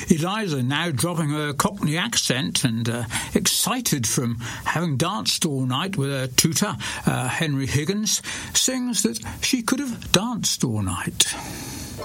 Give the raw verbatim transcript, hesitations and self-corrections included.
Eliza, now dropping her Cockney accent and uh, excited from having danced all night with her tutor, uh, Henry Higgins, sings that she could have danced all night.